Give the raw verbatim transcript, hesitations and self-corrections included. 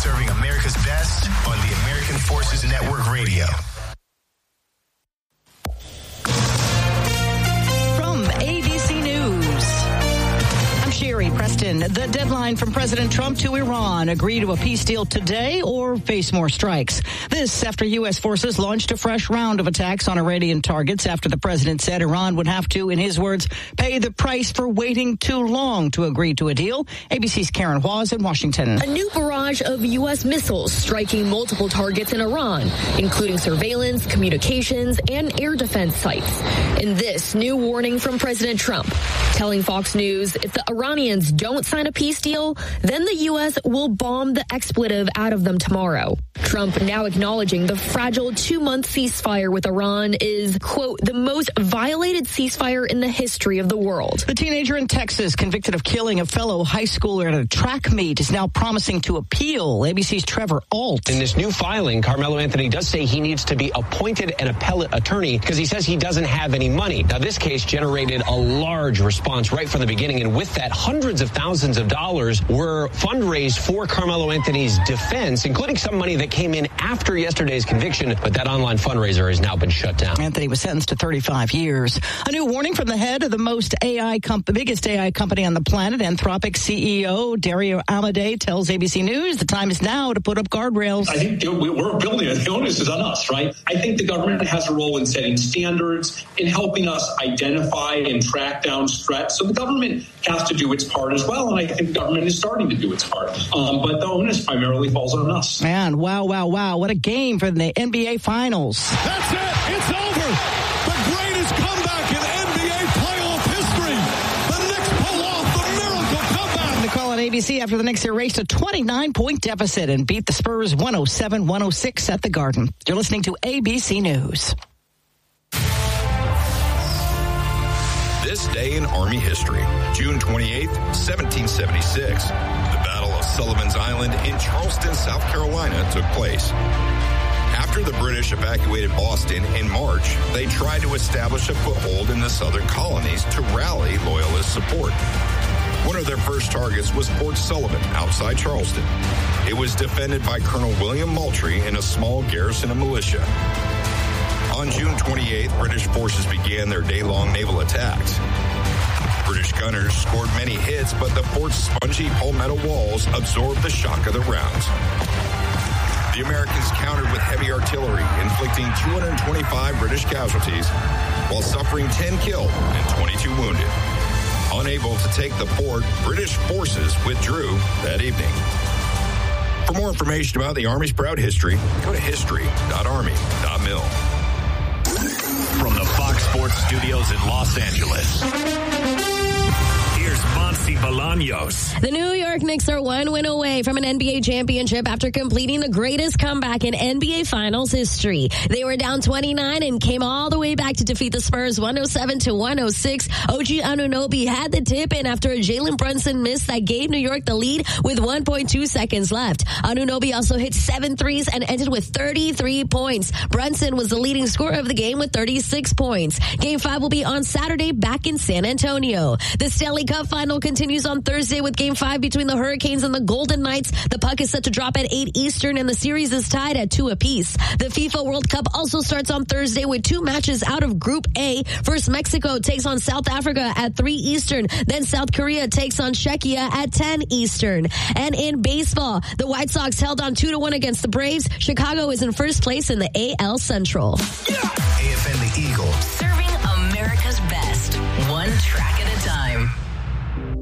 Serving America's best on the American Forces Network Radio. From A B C News, I'm Sherry Preston. The deadline from President Trump to Iran: agree to a peace deal today or face more strikes. This after U S forces launched a fresh round of attacks on Iranian targets after the president said Iran would have to, in his words, pay the price for waiting too long to agree to a deal. A B C's Karen Hawes in Washington. A new barrage of U S missiles striking multiple targets in Iran, including surveillance, communications, and air defense sites. And this new warning from President Trump, telling Fox News if the Iranians don't sign a peace deal, then the U S will bomb the expletive out of them tomorrow. Trump now acknowledging the fragile two-month ceasefire with Iran is, quote, the most violated ceasefire in the history of the world. The teenager in Texas convicted of killing a fellow high schooler at a track meet is now promising to appeal. A B C's Trevor Alt. In this new filing, Carmelo Anthony does say he needs to be appointed an appellate attorney because he says he doesn't have any money. Now, this case generated a large response right from the beginning, and with that, hundreds of thousands of dollars were fundraised for Carmelo Anthony's defense, including some money that came in after yesterday's conviction, but that online fundraiser has now been shut down. Anthony was sentenced to thirty-five years. A new warning from the head of the most A I comp- the biggest A I company on the planet, Anthropic C E O Dario Amodei tells A B C News the time is now to put up guardrails. I think we're building it. The onus is on us, right? I think the government has a role in setting standards, in helping us identify and track down threats. So the government has to do its part as well, and I think the government is starting to do its part. Um, but the onus primarily falls on us. And wow, wow, wow, what a game for the N B A Finals. That's it. It's over. The greatest comeback in N B A playoff history. The Knicks pull off the miracle comeback. The call on A B C after the Knicks erased a twenty-nine point deficit and beat the Spurs one oh seven one oh six at the Garden. You're listening to A B C News. This day in Army history, June twenty-eighth, seventeen seventy-six. The Battle of Sullivan's Island in Charleston, South Carolina took place. After the British evacuated Boston in March, they tried to establish a foothold in the southern colonies to rally Loyalist support. One of their first targets was Fort Sullivan outside Charleston. It was defended by Colonel William Moultrie and a small garrison of militia. On June twenty-eighth, British forces began their day-long naval attacks. British gunners scored many hits, but the fort's spongy palmetto walls absorbed the shock of the rounds. The Americans countered with heavy artillery, inflicting two hundred twenty-five British casualties, while suffering ten killed and twenty-two wounded. Unable to take the fort, British forces withdrew that evening. For more information about the Army's proud history, go to history dot army dot mil. From the Fox Sports Studios in Los Angeles, here's Monty Bolaños. The New York Knicks are one win away from an N B A championship after completing the greatest comeback in N B A Finals history. They were down twenty-nine and came all the way back to defeat the Spurs one oh seven to one oh six. O G Anunoby had the tip in after a Jalen Brunson miss that gave New York the lead with one point two seconds left. Anunoby also hit seven threes and ended with thirty-three points. Brunson was the leading scorer of the game with thirty-six points. Game five will be on Saturday back in San Antonio. The Stanley Cup final continues on Thursday with Game five between the Hurricanes and the Golden Knights. The puck is set to drop at eight Eastern and the series is tied at two apiece. The FIFA World Cup also starts on Thursday with two matches out of Group A. First, Mexico takes on South Africa at three Eastern. Then South Korea takes on Czechia at ten Eastern. And in baseball, the White Sox held on two to one against the Braves. Chicago is in first place in the A L Central. A F N The Eagle. Serving America's